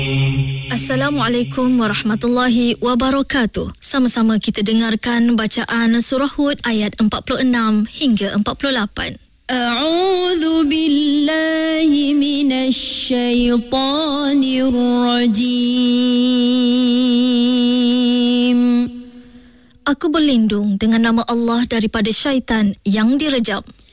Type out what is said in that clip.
Assalamualaikum warahmatullahi wabarakatuh. Sama-sama kita dengarkan bacaan surah Hud ayat 46 hingga 48. A'udzu billahi minasy syaithanir rajim. Aku berlindung dengan nama Allah daripada syaitan yang direjam.